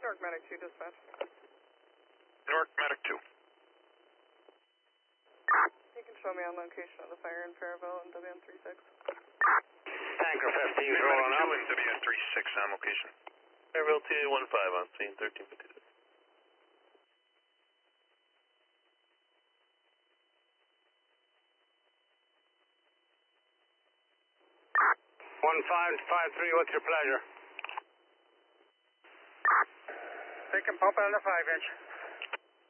Newark Medic 2 dispatch. Newark Medic 2. You can show me on location of the fire in Faribault and WN36. Tanker 15's rolling up. and WN36 on location. Faribault TA15 on scene 1352. One 553, what's your pleasure? They can pump on the 5-inch.